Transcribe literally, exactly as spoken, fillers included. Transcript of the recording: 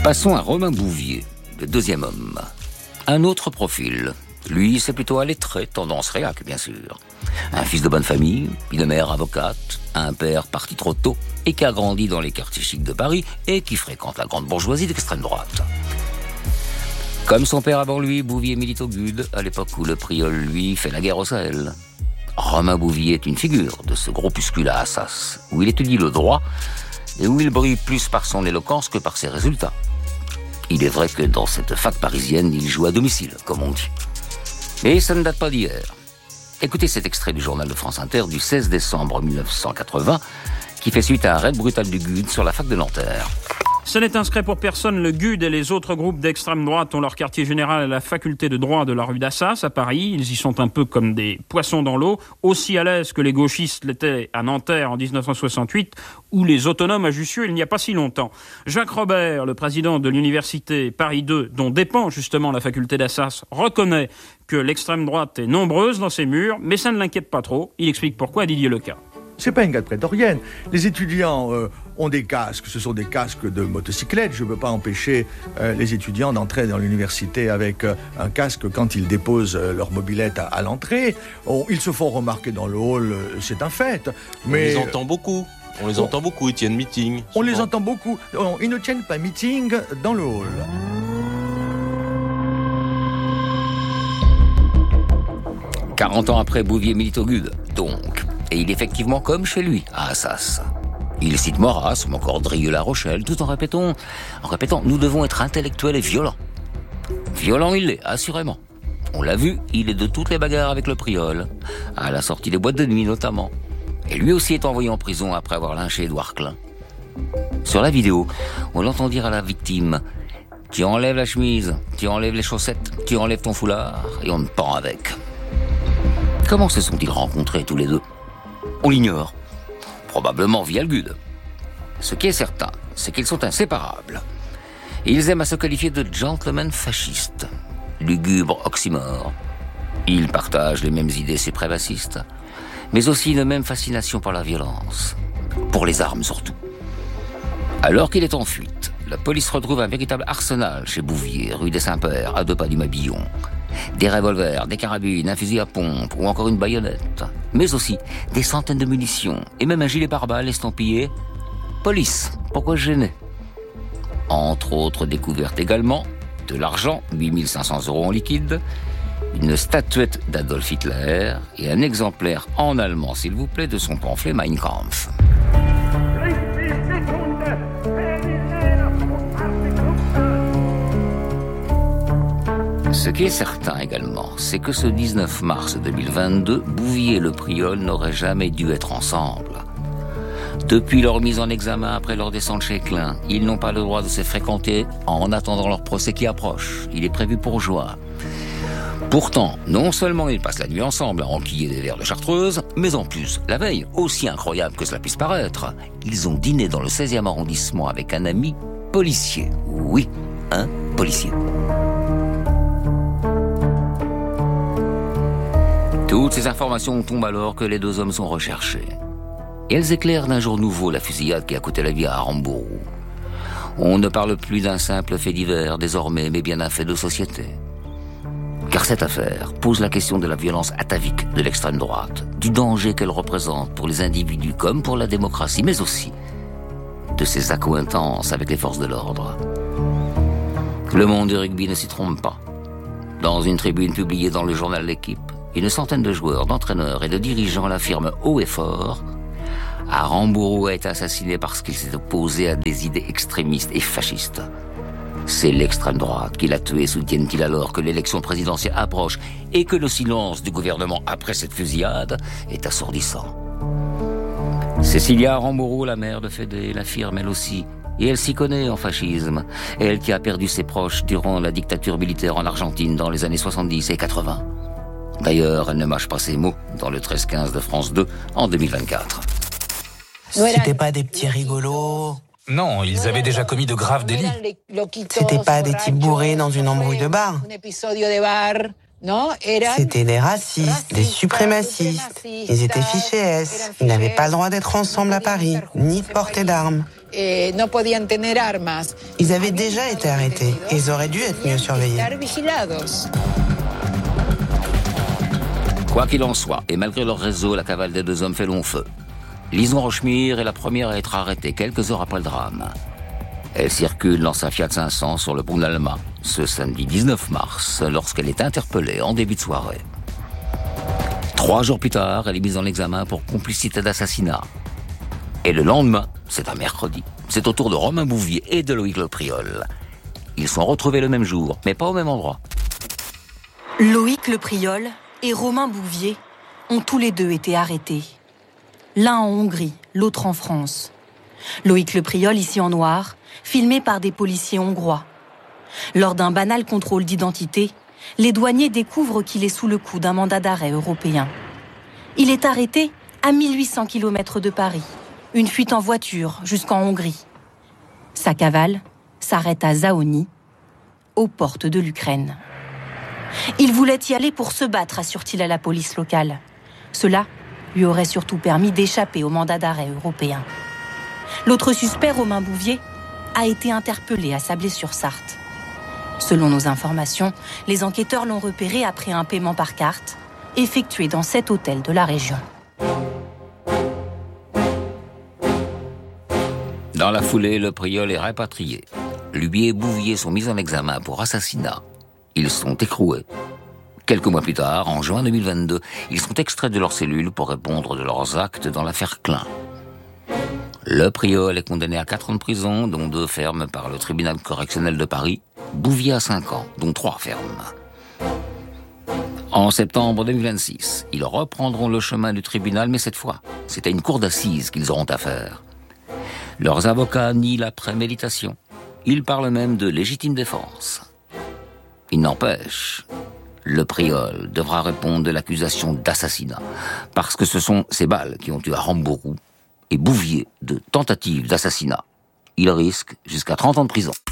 Passons à Romain Bouvier, le deuxième homme. Un autre profil. Lui, c'est plutôt un lettré, tendance réac, bien sûr. Un fils de bonne famille, une mère avocate, un père parti trop tôt et qui a grandi dans les quartiers chics de Paris et qui fréquente la grande bourgeoisie d'extrême droite. Comme son père avant lui, Bouvier milite au G U D, à l'époque où le Priol, lui, fait la guerre au Sahel. Romain Bouvier est une figure de ce groupuscule à Assas, où il étudie le droit et où il brille plus par son éloquence que par ses résultats. Il est vrai que dans cette fac parisienne, il joue à domicile, comme on dit. Et ça ne date pas d'hier. Écoutez cet extrait du journal de France Inter du seize décembre mille neuf cent quatre-vingts, qui fait suite à un raid brutal du G U D sur la fac de Nanterre. Ce n'est un secret pour personne, le G U D et les autres groupes d'extrême droite ont leur quartier général à la faculté de droit de la rue d'Assas, à Paris. Ils y sont un peu comme des poissons dans l'eau, aussi à l'aise que les gauchistes l'étaient à Nanterre en dix-neuf cent soixante-huit, ou les autonomes à Jussieu il n'y a pas si longtemps. Jacques Robert, le président de l'université Paris deux, dont dépend justement la faculté d'Assas, reconnaît que l'extrême droite est nombreuse dans ses murs, mais ça ne l'inquiète pas trop. Il explique pourquoi à Didier Leca. C'est pas une guerre prétorienne. Les étudiants euh, ont des casques, ce sont des casques de motocyclette. Je ne peux pas empêcher euh, les étudiants d'entrer dans l'université avec euh, un casque quand ils déposent euh, leur mobilette à, à l'entrée. On, ils se font remarquer dans le hall, euh, c'est un fait. Mais on les entend beaucoup. On les on, entend beaucoup, ils tiennent meeting. On souvent. les entend beaucoup. Non, ils ne tiennent pas meeting dans le hall. quarante ans après, Bouvier milite au G U D, donc. Et il est effectivement comme chez lui, à Assas. Il cite Maurras, ou encore Drieux-La Rochelle, tout en répétant, en répétant, nous devons être intellectuels et violents. Violent il l'est, assurément. On l'a vu, il est de toutes les bagarres avec le Priol, à la sortie des boîtes de nuit notamment. Et lui aussi est envoyé en prison après avoir lynché Édouard Klein. Sur la vidéo, on l'entend dire à la victime, tu enlèves la chemise, tu enlèves les chaussettes, tu enlèves ton foulard, et on te pend avec. Comment se sont-ils rencontrés tous les deux ? On l'ignore. Probablement via le G U D. Ce qui est certain, c'est qu'ils sont inséparables. Ils aiment à se qualifier de gentlemen fascistes. Lugubre oxymore. Ils partagent les mêmes idées suprémacistes, mais aussi une même fascination pour la violence. Pour les armes surtout. Alors qu'il est en fuite, la police retrouve un véritable arsenal chez Bouvier, rue des Saints-Pères, à deux pas du Mabillon. Des revolvers, des carabines, un fusil à pompe ou encore une baïonnette. Mais aussi des centaines de munitions et même un gilet pare-balles estampillé « Police, pourquoi se gêner ?» Entre autres découvertes également, de l'argent, huit mille cinq cents euros en liquide, une statuette d'Adolf Hitler et un exemplaire en allemand, s'il vous plaît, de son pamphlet Mein Kampf. Ce qui est certain également, c'est que ce dix-neuf mars deux mille vingt-deux, Bouvier et le Priol n'auraient jamais dû être ensemble. Depuis leur mise en examen après leur descente chez Klein, ils n'ont pas le droit de se fréquenter en attendant leur procès qui approche. Il est prévu pour juin. Pourtant, non seulement ils passent la nuit ensemble à enquiller des verres de chartreuse, mais en plus, la veille, aussi incroyable que cela puisse paraître, ils ont dîné dans le seizième arrondissement avec un ami policier. Oui, un policier. Toutes ces informations tombent alors que les deux hommes sont recherchés. Et elles éclairent d'un jour nouveau la fusillade qui a coûté la vie à Aramburu. On ne parle plus d'un simple fait divers désormais, mais bien d'un fait de société. Car cette affaire pose la question de la violence atavique de l'extrême droite, du danger qu'elle représente pour les individus comme pour la démocratie, mais aussi de ses accointances avec les forces de l'ordre. Le monde du rugby ne s'y trompe pas. Dans une tribune publiée dans le journal L'Équipe, une centaine de joueurs, d'entraîneurs et de dirigeants l'affirment haut et fort. Aramburu a été assassiné parce qu'il s'est opposé à des idées extrémistes et fascistes. C'est l'extrême droite qui l'a tué, soutiennent-ils alors que l'élection présidentielle approche et que le silence du gouvernement après cette fusillade est assourdissant. Cécilia Aramburu, la mère de Fédé, l'affirme elle aussi. Et elle s'y connaît en fascisme. Elle qui a perdu ses proches durant la dictature militaire en Argentine dans les années soixante-dix et quatre-vingts. D'ailleurs, elle ne mâche pas ses mots dans le treize quinze de France deux en deux mille vingt-quatre. C'était pas des petits rigolos. Non, ils avaient déjà commis de graves délits. C'était pas des types bourrés dans une embrouille de bar. C'était des racistes, des suprémacistes. Ils étaient fichés S. Ils n'avaient pas le droit d'être ensemble à Paris, ni de porter d'armes. Ils avaient déjà été arrêtés et ils auraient dû être mieux surveillés. Quoi qu'il en soit, et malgré leur réseau, la cavale des deux hommes fait long feu. Lison Rochemire est la première à être arrêtée quelques heures après le drame. Elle circule dans sa Fiat cinq cents sur le pont d'Alma, ce samedi dix-neuf mars, lorsqu'elle est interpellée en début de soirée. Trois jours plus tard, elle est mise en examen pour complicité d'assassinat. Et le lendemain, c'est un mercredi, c'est au tour de Romain Bouvier et de Loïc Lepriol. Ils sont retrouvés le même jour, mais pas au même endroit. Loïc Lepriol et Romain Bouvier ont tous les deux été arrêtés. L'un en Hongrie, l'autre en France. Loïc Lepriol, ici en noir, filmé par des policiers hongrois. Lors d'un banal contrôle d'identité, les douaniers découvrent qu'il est sous le coup d'un mandat d'arrêt européen. Il est arrêté à mille huit cents kilomètres de Paris, une fuite en voiture jusqu'en Hongrie. Sa cavale s'arrête à Zaoni, aux portes de l'Ukraine. Il voulait y aller pour se battre, assure-t-il à la police locale. Cela lui aurait surtout permis d'échapper au mandat d'arrêt européen. L'autre suspect, Romain Bouvier, a été interpellé à Sablé-sur-Sarthe. Selon nos informations, les enquêteurs l'ont repéré après un paiement par carte, effectué dans cet hôtel de la région. Dans la foulée, Lepriol est rapatrié. Lui et Bouvier sont mis en examen pour assassinat. Ils sont écroués. Quelques mois plus tard, en juin deux mille vingt-deux, ils sont extraits de leur cellule pour répondre de leurs actes dans l'affaire Klein. Lepriol est condamné à quatre ans de prison, dont deux fermes par le tribunal correctionnel de Paris. Bouvier à cinq ans, dont trois fermes. En septembre deux mille vingt-six, ils reprendront le chemin du tribunal, mais cette fois, c'est à une cour d'assises qu'ils auront affaire. Leurs avocats nient la préméditation. Ils parlent même de légitime défense. Il n'empêche, Lepriol devra répondre de l'accusation d'assassinat, parce que ce sont ces balles qui ont tué Aramburu et Bouvier de tentative d'assassinat. Il risque jusqu'à trente ans de prison.